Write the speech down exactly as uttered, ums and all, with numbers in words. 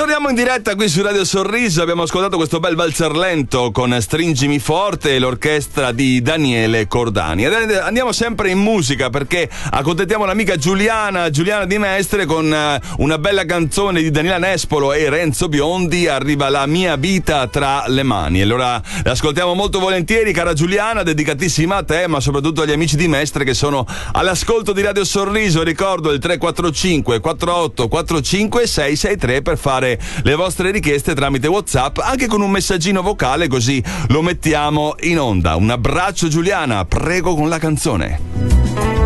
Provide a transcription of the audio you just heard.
Ritorniamo in diretta qui su Radio Sorriso. Abbiamo ascoltato questo bel valzer lento con Stringimi Forte e l'orchestra di Daniele Cordani. Ed andiamo sempre in musica perché accontentiamo l'amica Giuliana, Giuliana di Mestre, con una bella canzone di Daniela Nespolo e Renzo Biondi. Arriva La mia vita tra le mani. Allora l'ascoltiamo molto volentieri, cara Giuliana, dedicatissima a te, ma soprattutto agli amici di Mestre che sono all'ascolto di Radio Sorriso. Ricordo il tre quattro cinque quattro otto quattro cinque sei sei tre per fare le vostre richieste tramite WhatsApp, anche con un messaggino vocale, così lo mettiamo in onda. Un abbraccio Giuliana, prego con la canzone.